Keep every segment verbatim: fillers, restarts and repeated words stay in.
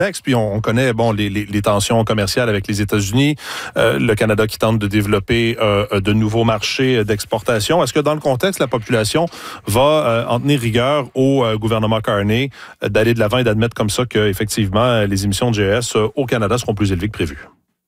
Puis on, on connaît bon les, les, les tensions commerciales avec les États-Unis, euh, le Canada qui tente de développer euh, de nouveaux marchés d'exportation. Est-ce que dans le contexte, la population va euh, en tenir rigueur au euh, gouvernement Carney euh, d'aller de l'avant et d'admettre comme ça que effectivement les émissions de G E S euh, au Canada seront plus élevées que prévu?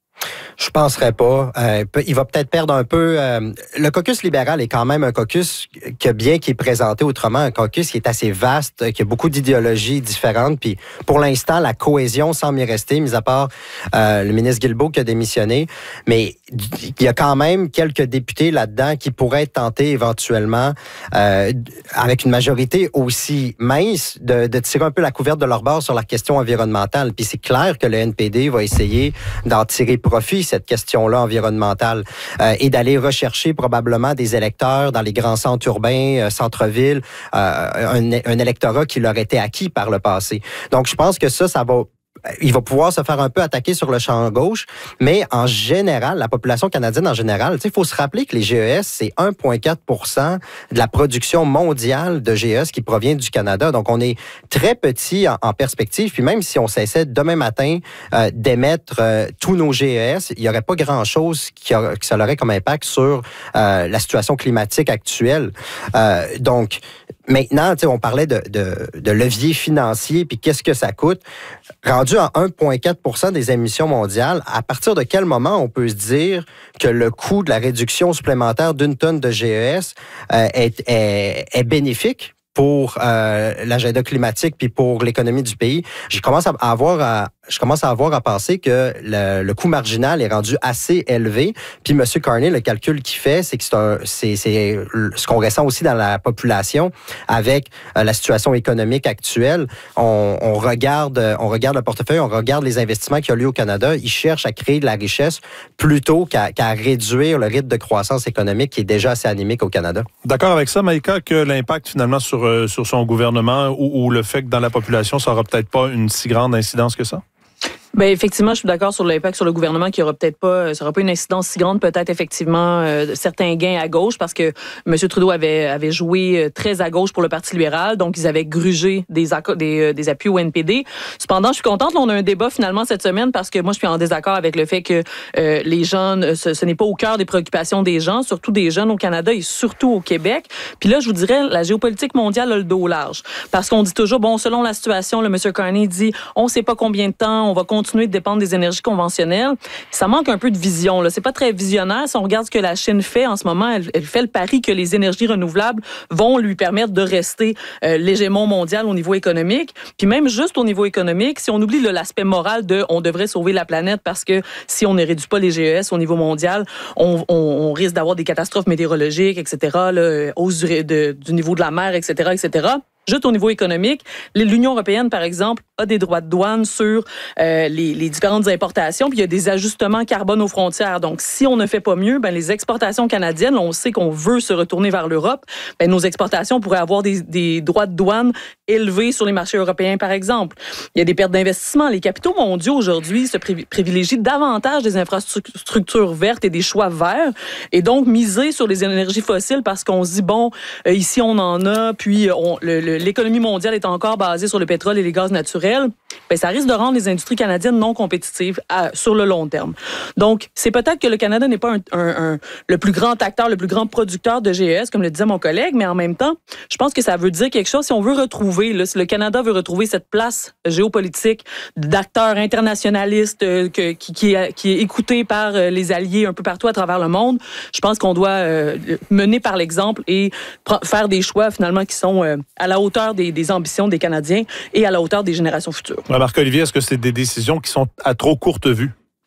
Je penserais pas. Euh, il va peut-être perdre un peu. Euh, le caucus libéral est quand même un caucus que, bien qu'il est présenté autrement, un caucus qui est assez vaste, qui a beaucoup d'idéologies différentes. Puis pour l'instant, la cohésion semble y rester, mis à part euh, le ministre Guilbeault qui a démissionné. Mais il y a quand même quelques députés là-dedans qui pourraient être tentés éventuellement, euh, avec une majorité aussi mince, de, de tirer un peu la couverte de leur bord sur la question environnementale. Puis c'est clair que le N P D va essayer d'en tirer profit, cette question-là environnementale, euh, et d'aller rechercher probablement des électeurs dans les grands centres urbains, euh, centres-villes, euh, un, un électorat qui leur était acquis par le passé. Donc, je pense que ça, ça va... Il va pouvoir se faire un peu attaquer sur le champ gauche, mais en général, la population canadienne en général, il faut se rappeler que les G E S, c'est un virgule quatre pour cent de la production mondiale de G E S qui provient du Canada. Donc, on est très petit en, en perspective. Puis même si on cessait demain matin euh, d'émettre euh, tous nos G E S, il n'y aurait pas grand-chose qui, a, qui ça aurait comme impact sur euh, la situation climatique actuelle. Euh, donc, maintenant, on parlait de, de, de levier financier, puis qu'est-ce que ça coûte? Rendu à un virgule quatre pour cent des émissions mondiales, à partir de quel moment on peut se dire que le coût de la réduction supplémentaire d'une tonne de G E S euh, est, est, est bénéfique pour euh, l'agenda climatique puis pour l'économie du pays? Je commence à avoir à, je commence à avoir à penser que le, le coût marginal est rendu assez élevé. Puis M. Carney, le calcul qu'il fait, c'est que c'est, un, c'est, c'est ce qu'on ressent aussi dans la population avec euh, la situation économique actuelle. On, on regarde, on regarde le portefeuille, on regarde les investissements qu'il y a lieu au Canada. Il cherche à créer de la richesse plutôt qu'à, qu'à réduire le rythme de croissance économique qui est déjà assez anémique au Canada. D'accord avec ça, Maïka, que l'impact finalement sur euh, sur son gouvernement ou, ou le fait que dans la population, ça n'aura peut-être pas une si grande incidence que ça? Bien, effectivement, je suis d'accord sur l'impact sur le gouvernement qui aura peut-être pas, ça aura pas une incidence si grande, peut-être effectivement euh, certains gains à gauche parce que M. Trudeau avait avait joué très à gauche pour le Parti libéral, donc ils avaient grugé des des, des appuis au N P D. Cependant, je suis contente, là, on a un débat finalement cette semaine parce que moi je suis en désaccord avec le fait que euh, les jeunes, ce, ce n'est pas au cœur des préoccupations des gens, surtout des jeunes au Canada et surtout au Québec. Puis là, je vous dirais, la géopolitique mondiale a le dos large parce qu'on dit toujours, bon, selon la situation, le M. Carney dit, on sait pas combien de temps, on va continuer continuer de dépendre des énergies conventionnelles. Ça manque un peu de vision. Là. C'est pas très visionnaire. Si on regarde ce que la Chine fait en ce moment, elle, elle fait le pari que les énergies renouvelables vont lui permettre de rester euh, l'hégémon mondial au niveau économique. Puis même juste au niveau économique, si on oublie là, l'aspect moral de on devrait sauver la planète parce que si on ne réduit pas les G E S au niveau mondial, on, on, on risque d'avoir des catastrophes météorologiques, et cetera, là, hausse du, de, du niveau de la mer, et cetera, et cetera. Juste au niveau économique, l'Union européenne, par exemple, a des droits de douane sur euh, les, les différentes importations, puis il y a des ajustements carbone aux frontières. Donc, si on ne fait pas mieux, ben, les exportations canadiennes, on sait qu'on veut se retourner vers l'Europe, ben, nos exportations pourraient avoir des, des droits de douane élevés sur les marchés européens, par exemple. Il y a des pertes d'investissement. Les capitaux mondiaux, aujourd'hui, se privilégient davantage des infrastructures vertes et des choix verts, et donc miser sur les énergies fossiles parce qu'on se dit, bon, euh, ici, on en a, puis on, le, le l'économie mondiale est encore basée sur le pétrole et les gaz naturels, bien, ça risque de rendre les industries canadiennes non compétitives à, sur le long terme. Donc, c'est peut-être que le Canada n'est pas un, un, un, le plus grand acteur, le plus grand producteur de G E S, comme le disait mon collègue, mais en même temps, je pense que ça veut dire quelque chose. Si on veut retrouver, là, si le Canada veut retrouver cette place géopolitique d'acteur internationaliste euh, que, qui, qui, est, qui est écouté par euh, les alliés un peu partout à travers le monde, je pense qu'on doit euh, mener par l'exemple et pr- faire des choix finalement qui sont euh, à la hauteur des, des ambitions des Canadiens et à la hauteur des générations futures. Marc-Olivier, est-ce que c'est des décisions qui sont à trop courte vue?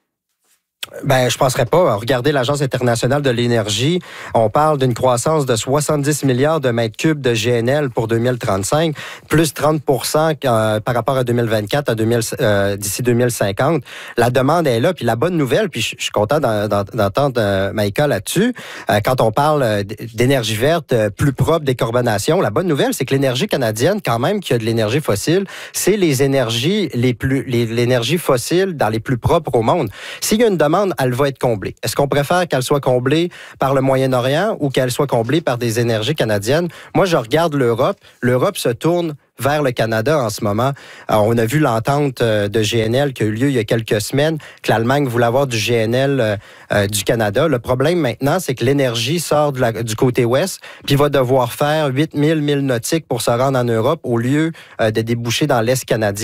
Ben, je penserais pas. Regardez l'Agence internationale de l'énergie. On parle d'une croissance de soixante-dix milliards de mètres cubes de G N L pour deux mille trente-cinq, plus trente pour cent euh, par rapport à deux mille vingt-quatre, à deux mille, euh, d'ici deux mille cinquante. La demande est là. Puis la bonne nouvelle, puis je, je suis content d'entendre euh, Maïka là-dessus, euh, quand on parle d'énergie verte, euh, plus propre, décarbonation, la bonne nouvelle, c'est que l'énergie canadienne, quand même, qui a de l'énergie fossile, c'est les énergies les plus, les, l'énergie fossile dans les plus propres au monde. S'il y a une demande, elle va être comblée. Est-ce qu'on préfère qu'elle soit comblée par le Moyen-Orient ou qu'elle soit comblée par des énergies canadiennes? Moi, je regarde l'Europe. L'Europe se tourne vers le Canada en ce moment. Alors, on a vu l'entente de G N L qui a eu lieu il y a quelques semaines, que l'Allemagne voulait avoir du G N L euh, du Canada. Le problème maintenant, c'est que l'énergie sort de la, du côté ouest, puis va devoir faire huit mille milles nautiques pour se rendre en Europe au lieu euh, de déboucher dans l'Est canadien.